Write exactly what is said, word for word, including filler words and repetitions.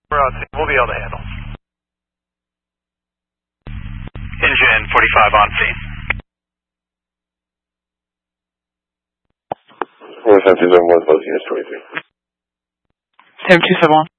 We're out. We'll be able to handle. Engine forty-five on scene. Four seven two seven one plus units twenty-three. Seven two seven one.